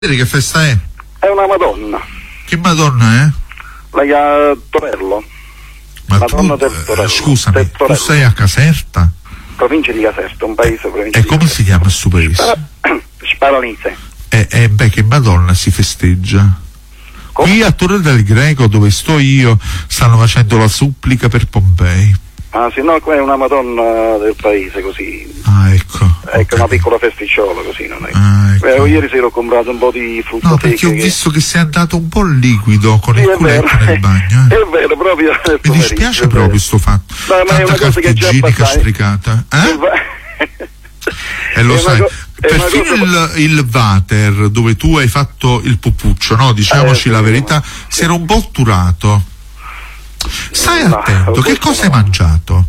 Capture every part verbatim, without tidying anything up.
Che festa è? È una Madonna. Che Madonna è? La chiama Torello. Ma Madonna tu, del Torello. scusami, del Torello. tu sei a Caserta? Provincia di Caserta, un paese provincia E di come Caserta. si chiama questo paese? Spara- Sparanise. E eh, eh, beh, che Madonna si festeggia? Come? Qui a Torre del Greco, dove sto io, stanno facendo la supplica per Pompei. Ah sì, no, qua è una Madonna del paese, così. Ah, ecco. Ecco, una ok. piccola festicciola, così, non è? Ah, ecco. Eh, ieri sera ho comprato un po' di frutta No, perché ho secca che- visto che sei andato un po' liquido con Sì, il è culetto vero, nel bagno. eh. è vero, proprio nel Mi pomeriggio, dispiace è proprio vero. sto fatto. No, ma è Tanta una cosa carta che già igienica passai. sprecata. È Eh? va- E lo è sai, una co- è una perfino cosa- il, il water dove tu hai fatto il pupuccio, no? Diciamoci Eh, la sì, verità, sì. si era un po' otturato. Stai No, attento, che questo cosa hai no. mangiato?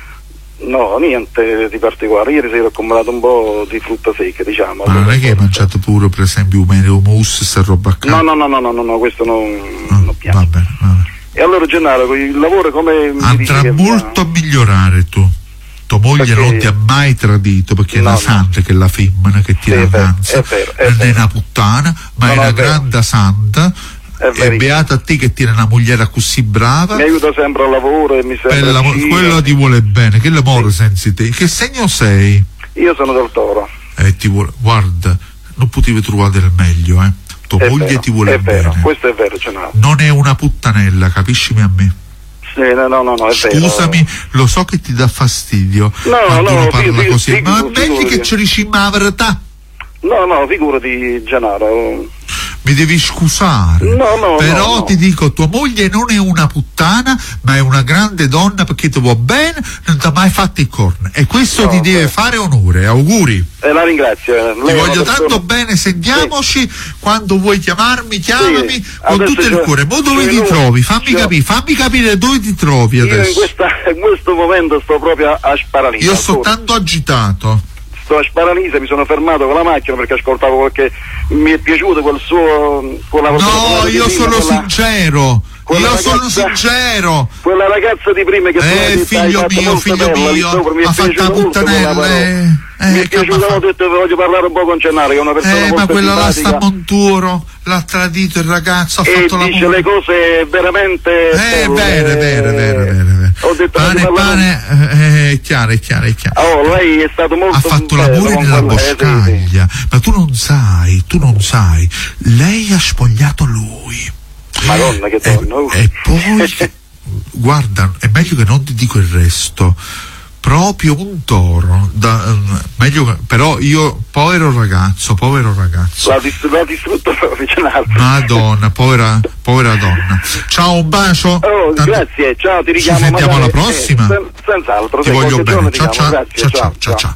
No, niente di particolare. Ieri sera ho comprato un po' di frutta secca, diciamo. Ma non è che hai mangiato pure, per esempio, un mele mousse, sta roba a No, no, no, no, no, no, no, questo non, Ah, non piace. va bene, va bene. E allora Gennaro, il lavoro come mi dici Andrà che va? molto a migliorare tu. Tua moglie Perché- non ti ha mai tradito, perché è No, una no. santa che è la femmina che ti Sì, è vero, avanza, è vero, è non è vero. una puttana, ma No, è no, una è vero. grande santa. È E verissimo. beata a te che tiene una moglie così brava. Mi aiuta sempre al lavoro e mi sembra Bella, vicino. quello ti vuole bene, che l'amore senza te. Che segno sei? Io sono del Toro. Eh, ti vuole, guarda, non potevi trovare del meglio, eh. Tua È moglie vero, ti vuole è vero, bene. questo è vero, Gennaro. Non è una puttanella, capiscimi a me. Sì, no, no, no, no, è vero. Scusami, lo so che ti dà fastidio No, quando no, uno fi- parla fi- così, figu- ma è meglio figurati. che ci dici ma la verità. No, no, figurati, Gennaro. Mi devi scusare. No, no, Però no, no. ti dico, tua moglie non è una puttana, ma è una grande donna perché ti vuole bene, non ti ha mai fatto i corni. E questo No, ti deve beh. fare onore. Auguri. Eh, la ringrazio. Lei Ti è una voglio persona- tanto bene, sentiamoci. Quando vuoi chiamarmi, chiamami Sì, con adesso tutto il c'è- cuore. Ma dove c'è ti lui- trovi? Fammi c'è- capire, fammi capire dove ti trovi Io in, adesso. questa, in questo momento sto proprio a, a Sparanise. Io sto ancora. tanto agitato. Sto a Sparanise, mi sono fermato con la macchina perché ascoltavo qualche. Mi è piaciuto quel suo. Quella No, io sono quella, sincero. quella Io sono ragazza- sincero. Quella ragazza di prima che tu hai Eh, detto, hai figlio fatto mio, molto figlio bella, lì mio, sopra, mi è ha fatto piaciuta la molto quella puttanella. parola. eh, mi è che piaciuta, m'ha ho fatto? detto voglio parlare un po' con Gennaro, che è una persona Eh, molto ma quella là sta simpatica a Monturo, l'ha tradito il ragazzo, ha e fatto la dice le cose veramente Eh, belle. vero, vero, vero, vero, vero. Ho detto Pane, voglio parlare- pane, eh, è chiaro, è chiaro, è chiaro. Oh, lei è stato molto Ha fatto bello l'amore con nella quella- eh, sì, sì. boscaglia, ma tu non sai, tu non sai, lei ha spogliato lui. Madonna, che E, donna. e poi, guarda, è meglio che non ti dico il resto. Proprio un toro, da, ehm, meglio che- però io, povero ragazzo, povero ragazzo. L'ha dis- l'ha distrutto proprio Gennaro. Madonna, povera, povera donna. Ciao, un bacio. Oh, Tanto- grazie, ciao, ti Ci richiamo. sentiamo magari- alla prossima. eh, sen- senz'altro, Ti se voglio qualche giorno bene. Ciao ti ciao, chiamo, ciao grazie, ciao ciao ciao.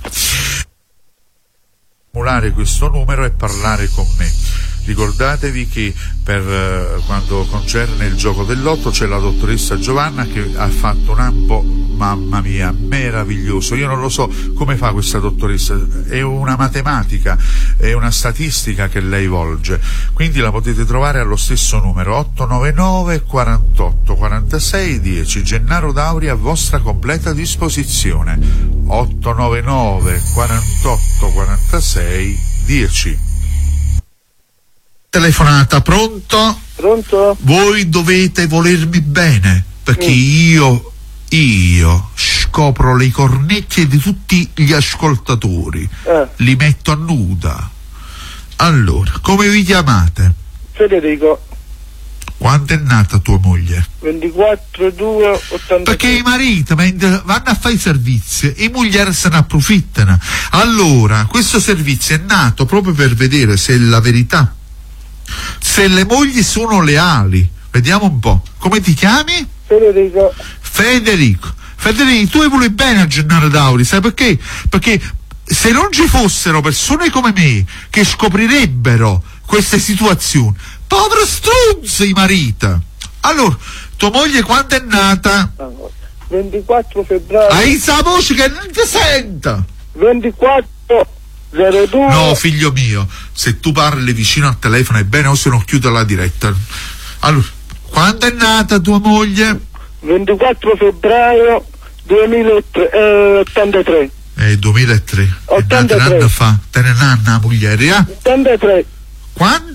Formulare questo numero e parlare con me. Ricordatevi che per eh, quando concerne il gioco del lotto c'è la dottoressa Giovanna che ha fatto un ambo, mamma mia, meraviglioso. Io non lo so come fa questa dottoressa, è una matematica, è una statistica che lei volge, quindi la potete trovare allo stesso numero otto nove nove quarantotto quarantasei dieci. Gennaro Dauri a vostra completa disposizione. otto nove nove quarantotto quarantasei dieci. Telefonata, pronto? Pronto? Voi dovete volermi bene, perché io, io scopro le cornecchie di tutti gli ascoltatori, Eh, li metto a nuda. Allora, come vi chiamate? Federico, Quando è nata tua moglie? ventiquattro due ottanta. Perché i mariti mentre vanno a fare i servizi, i mogli se ne approfittano. Allora, questo servizio è nato proprio per vedere se è la verità, se le mogli sono leali. Vediamo un po'. Come ti chiami? Federico, Federico. Federico, tu vuoi bene a Gennaro Dauri, sai perché? Perché se non ci fossero persone come me che scoprirebbero queste situazioni, povero struzzo i mariti. Allora, tua moglie quando è nata? ventiquattro febbraio. Hai sa voce che non ti senta. ventiquattro zero due. No, figlio mio, se tu parli vicino al telefono è bene, o se no chiudo la diretta. Allora, quando è nata tua moglie? ventiquattro febbraio duemilaottantatré. Eh, duemilatré. È nata un ottantatré. anno fa. Te ne nanna la moglie, eh? ottantatré. Quando